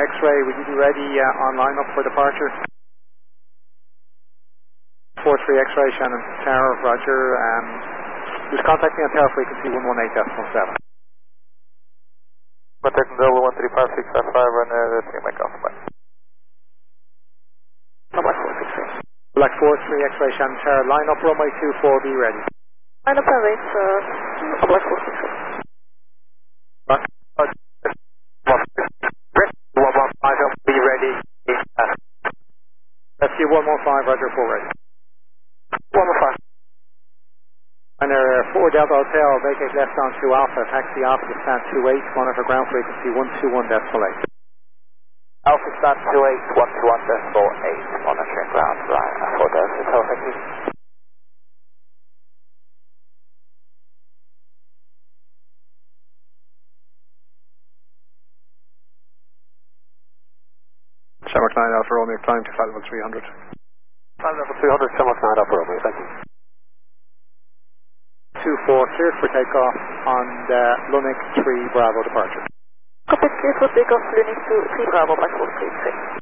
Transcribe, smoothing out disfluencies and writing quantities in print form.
X-ray, will you be ready on line up for departure? 43 X-ray, Shannon Tower, roger. Just contact me on tower frequency 118.7. Contact Delta 135 655 and see my confirmation. Black 463. Black 43 X-ray, Shannon Tower, line up runway 24, be ready. Line up runway, Black 463. Black 115, be ready. Let's see 115, roger, 4 ready. 115. And 4 Delta Hotel, vacate left on 2 Alpha, taxi Alpha to stand 28, monitor ground frequency 121.8. Alpha stand 28, 121.8, monitoring ground, right, 4 Delta Hotel, thank you. Shamrock 9 Alpha Romeo, climb to flight level 300. Flight level 300, Shamrock 9 Alpha Romeo, thank you. 24, cleared for takeoff on Lunik 3 Bravo departure. Copy, cleared for takeoff, Lunik 3 Bravo, Black 433.